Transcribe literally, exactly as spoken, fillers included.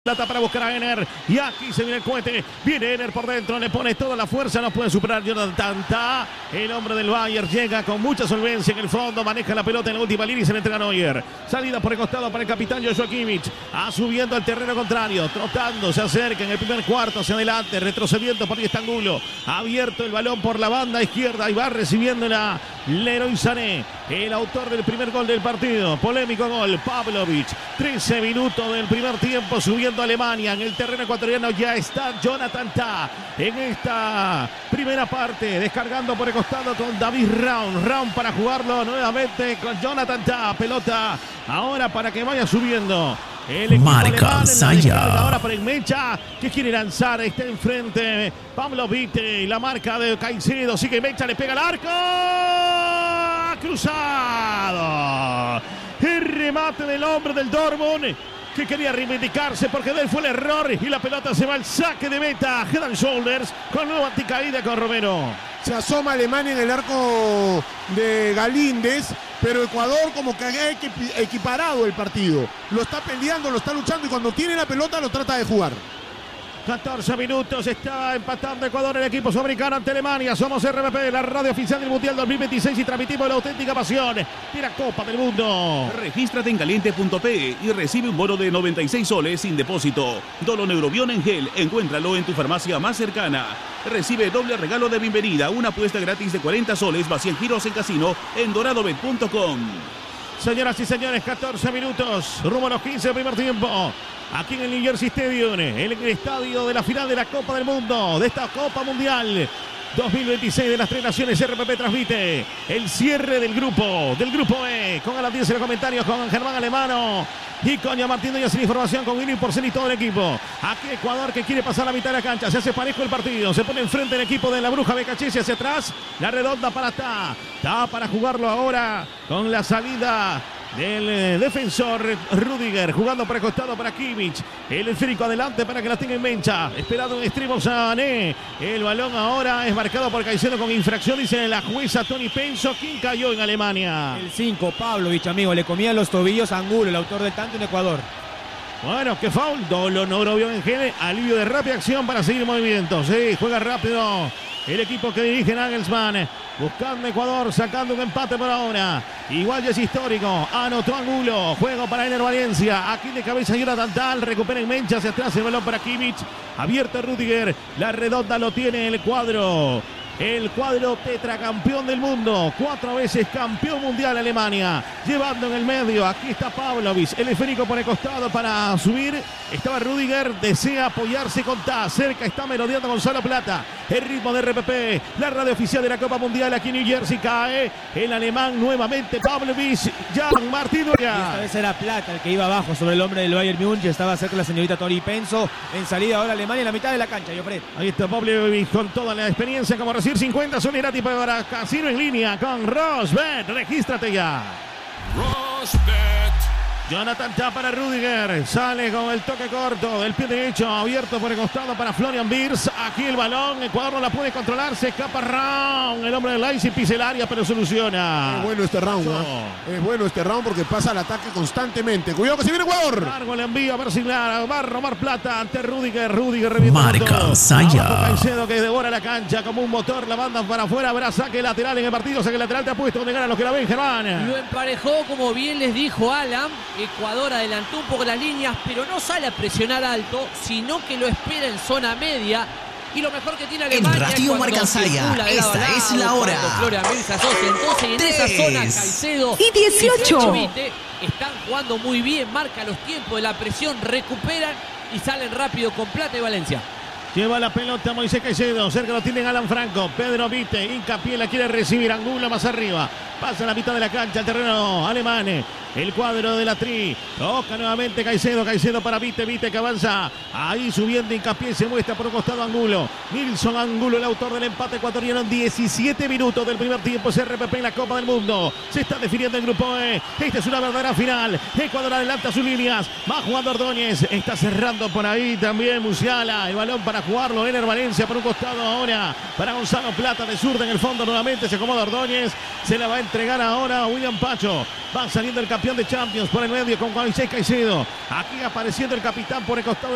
Plata para buscar a Ener. Y aquí se viene el cohete. Viene Ener por dentro. Le pone toda la fuerza. No puede superar Jonathan Tah. El hombre del Bayern llega con mucha solvencia en el fondo. Maneja la pelota en la última línea y se le entrega a Neuer. Salida por el costado para el capitán Joshua Kimmich. Ah, subiendo al terreno contrario. Trotando. Se acerca en el primer cuarto hacia adelante. Retrocediendo por ahí está Angulo. Abierto el balón por la banda izquierda. Y va recibiendo la Leroy Sané. El autor del primer gol del partido. Polémico gol. Pavlovic. trece minutos del primer tiempo. Subiendo a Alemania en el terreno ecuatoriano ya está Jonathan Tah en esta primera parte, descargando por el costado con David Raum. Raum para jugarlo nuevamente con Jonathan Tah. Pelota ahora para que vaya subiendo el equipo Marca Saya. Ahora para el Mecha que quiere lanzar, está enfrente Pablo Vite y la marca de Caicedo. Sigue Mecha, le pega al arco, cruzado. El remate del hombre del Dortmund que quería reivindicarse porque de él fue el error y la pelota se va al saque de meta. Head and Shoulders con nueva anticaída con Romero. Se asoma Alemania en el arco de Galíndez, pero Ecuador como que ha equiparado el partido. Lo está peleando, lo está luchando y cuando tiene la pelota lo trata de jugar. catorce minutos, está empatando Ecuador, el equipo sudamericano ante Alemania. Somos R B P, la radio oficial del Mundial dos mil veintiséis y transmitimos la auténtica pasión de la Copa del Mundo. Regístrate en caliente punto pe y recibe un bono de noventa y seis soles sin depósito. Doloneurobión en gel, encuéntralo en tu farmacia más cercana. Recibe doble regalo de bienvenida, una apuesta gratis de cuarenta soles más cien giros en casino en doradobet punto com. Señoras y señores, catorce minutos, rumbo a los quince del primer tiempo. Aquí en el New Jersey Stadium, en el estadio de la final de la Copa del Mundo, de esta Copa Mundial dos mil veintiséis de las tres naciones. R P P transmite el cierre del grupo, del grupo E, con a las diez en los comentarios con Germán Alemano y con Martín Doña sin información con Willy Porcel y todo el equipo. Aquí Ecuador que quiere pasar la mitad de la cancha, se hace parejo el partido, se pone enfrente el equipo de la Bruja Becachese hacia atrás, la redonda para Tah, Tah para jugarlo ahora con la salida del eh, defensor Rudiger, jugando por el costado para Kimmich, el esférico adelante para que la tenga en Mencha, esperado en extremo Sané, el balón ahora es marcado por Caicedo con infracción, dice la jueza Tony Penso. ¿Quién cayó en Alemania? El cinco, Pavlovic, amigo, le comía los tobillos a Angulo, el autor del tanto en Ecuador. Bueno, qué foul, Doloneurobión en gel, alivio de rápida acción para seguir movimientos, sí, juega rápido el equipo que dirige Nagelsmann, buscando Ecuador, sacando un empate por ahora. Igual ya es histórico, anotó Angulo, juego para Ener Valencia, aquí de cabeza Jonathan Tah, recupera en Mencha, hacia atrás el balón para Kimmich, abierto Rudiger, la redonda lo tiene el cuadro. El cuadro tetracampeón del mundo, cuatro veces campeón mundial Alemania, llevando en el medio, aquí está Pavlovic, el esférico por el costado para subir, estaba Rudiger, desea apoyarse con Tah, cerca está merodeando Gonzalo Plata, el ritmo de R P P, la radio oficial de la Copa Mundial aquí en New Jersey, cae el alemán nuevamente, Pavlovic, Jan Martín Doria. Esta vez era Plata el que iba abajo sobre el hombre del Bayern Múnich, estaba cerca la señorita Tony Penso, en salida ahora Alemania en la mitad de la cancha, Jofred. Ahí está Pavlovic con toda la experiencia como recibir cincuenta, son gratis para Casino en línea con Rosbet. Regístrate ya. Rosbet. Jonathan Tah para Rudiger, sale con el toque corto del pie derecho, abierto por el costado para Florian Wirtz. Aquí el balón, Ecuador no la puede controlar, se escapa Raum, el hombre de Leipzig pisa el área pero soluciona. Es bueno este round, ¿eh? Es bueno este round porque pasa al ataque constantemente. Cuidado que se viene Ecuador. Largo le envía a ver si va a robar Plata ante Rudiger. Rudiger revienta. Marca Saya. Caicedo que devora la cancha como un motor, la banda para afuera, habrá saque lateral en el partido, saque lateral te ha puesto donde ganan los que la ven, Germán. Lo emparejó, como bien les dijo Alan. Ecuador adelantó un poco las líneas, pero no sale a presionar alto, sino que lo espera en zona media. Y lo mejor que tiene Alemania en Radio es Marca Saya, esta balado, es la hora. Florian Wirtz se asocia. Entonces en Tres. esa zona Caicedo Y dieciocho. y están jugando muy bien, marca los tiempos de la presión, recuperan y salen rápido con Plata y Valencia. Lleva la pelota Moisés Caicedo, cerca lo tienen Alan Franco, Pedro Vite, hincapié la quiere recibir, Angulo más arriba, pasa a la mitad de la cancha, el terreno alemán, el cuadro de la Tri, toca nuevamente Caicedo, Caicedo para Vite, Vite que avanza, ahí subiendo hincapié, se muestra por un costado Angulo, Nilson Angulo, el autor del empate ecuatoriano en diecisiete minutos del primer tiempo, es R P P en la Copa del Mundo, se está definiendo el grupo E, esta es una verdadera final, Ecuador adelanta sus líneas, va jugando Ordóñez, está cerrando por ahí también Musiala, el balón para jugarlo, Ener Valencia por un costado ahora, para Gonzalo Plata de zurda en el fondo nuevamente, se acomoda Ordóñez, se la va a entregar ahora a William Pacho, va saliendo el campeón de Champions por el medio con Moisés Caicedo, aquí apareciendo el capitán por el costado